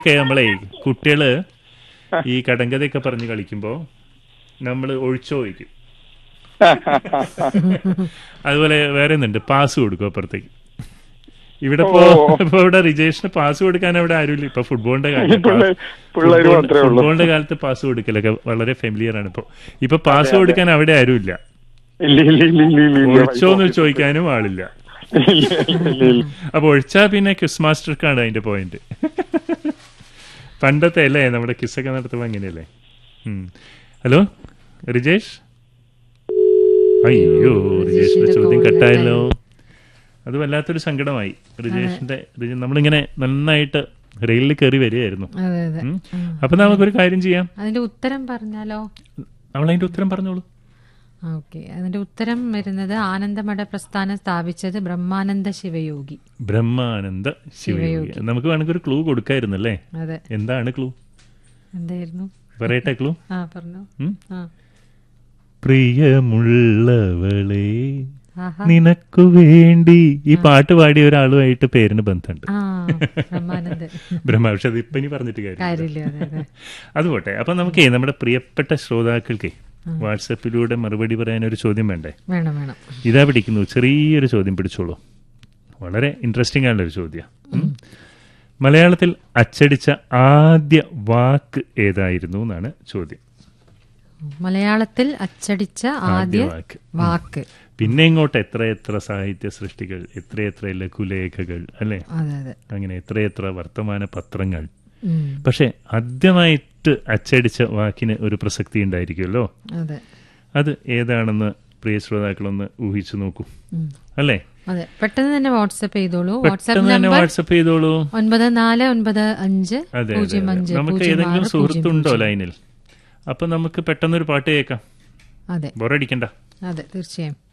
നമ്മളെ കുട്ടികള് ഈ കടങ്കഥയൊക്കെ പറഞ്ഞ് കളിക്കുമ്പോ നമ്മള് ഒഴിച്ചോ വയ്ക്കും. അതുപോലെ വേറെ ഒന്നുണ്ട്, പാസ് കൊടുക്കും അപ്പുറത്തേക്ക്. ഇവിടെ ഇപ്പൊ ഇവിടെ റിജേഷിന് പാസ് കൊടുക്കാൻ അവിടെ ആരുമില്ല. ഇപ്പൊ ഫുട്ബോളിന്റെ കാലത്ത് പാസ് കൊടുക്കലൊക്കെ വളരെ ഫെമിലിയർ ആണ്. ഇപ്പൊ പാസ് കൊടുക്കാൻ അവിടെ ആരുമില്ല. ഒഴിച്ചോന്ന് ചോദിക്കാനും ആളില്ല. അപ്പൊ ഒഴിച്ചാ പിന്നെ ക്വിസ് മാസ്റ്റർക്കാണ് അതിന്റെ പോയിന്റ്. പണ്ടത്തെ അല്ലേ നമ്മുടെ ക്വിസൊക്കെ നടത്തുമ്പോ അങ്ങനെയല്ലേ. ഹലോ റിജേഷ്. അയ്യോ, റിജേഷിന്റെ ചോദ്യം കട്ടായല്ലോ. അത് വല്ലാത്തൊരു സങ്കടമായി. നമ്മളിങ്ങനെ നന്നായിട്ട് റെയിലിൽ കയറി വരികയായിരുന്നു. അപ്പൊ നമുക്കൊരു കാര്യം ചെയ്യാം, അതിന്റെ ഉത്തരം പറഞ്ഞാലോ? നമ്മളതിന്റെ ഉത്തരം പറഞ്ഞോളൂ. ഓക്കെ, അതിന്റെ ഉത്തരം വരുന്നത് ആനന്ദമഠ പ്രസ്ഥാനം സ്ഥാപിച്ചത് ബ്രഹ്മാനന്ദ ശിവയോഗി. ബ്രഹ്മാനന്ദ ശിവയോഗി. നമുക്ക് വേണമെങ്കിൽ ഒരു ക്ലൂ കൊടുക്കായിരുന്നല്ലേ? അതെ. എന്താണ് ക്ലൂ? എന്തായിരുന്നു? പറയട്ടെ ക്ലൂ. പറഞ്ഞു. പ്രിയമുള്ളവളെ നിനക്കു വേണ്ടി. ഈ പാട്ട് പാടിയ ഒരാളുമായിട്ട് പേരിന് ബന്ധമുണ്ട്. പക്ഷെ അത് ഇപ്പൊ ഇനി പറഞ്ഞിട്ട് കാര്യമില്ല. അത് പോട്ടെ. അപ്പൊ നമുക്ക് നമ്മുടെ പ്രിയപ്പെട്ട ശ്രോതാക്കൾക്ക് വാട്സപ്പിലൂടെ മറുപടി പറയാൻ ഒരു ചോദ്യം വേണ്ടേ? വേണം. ഇതാ പിടിക്കുന്നു, ചെറിയൊരു ചോദ്യം പിടിച്ചോളൂ. വളരെ ഇൻട്രസ്റ്റിംഗ് ആയിട്ടുള്ളൊരു ചോദ്യം. മലയാളത്തിൽ അച്ചടിച്ച ആദ്യ വാക്ക് ഏതായിരുന്നു എന്നാണ് ചോദ്യം. മലയാളത്തിൽ അച്ചടിച്ച ആദ്യ വാക്ക്. പിന്നെ ഇങ്ങോട്ട് എത്രയെത്ര സാഹിത്യ സൃഷ്ടികൾ, എത്രയെത്ര ലഘുലേഖകൾ, അല്ലെ? അങ്ങനെ എത്രയെത്ര വർത്തമാന പത്രങ്ങൾ. പക്ഷെ ആദ്യമായിട്ട് അച്ചടിച്ച വാക്കിന് ഒരു പ്രസക്തി ഉണ്ടായിരിക്കുമല്ലോ. അത് ഏതാണെന്ന് പ്രിയ ശ്രോതാക്കളൊന്ന് ഊഹിച്ചു നോക്കൂ, അല്ലേ? അതെ, പെട്ടെന്ന് തന്നെ വാട്സ്ആപ്പ് ചെയ്തോളൂ. വാട്സ്ആപ്പ് ചെയ്തോളൂ. 9495. അതെ, നമുക്ക് ഏതെങ്കിലും സുഹൃത്തുണ്ടോ ലൈനിൽ? അപ്പൊ നമുക്ക് പെട്ടെന്നൊരു പാട്ട് കേൾക്കാം. അതെ, ബോറടിക്കണ്ട. അതെ, തീർച്ചയായും.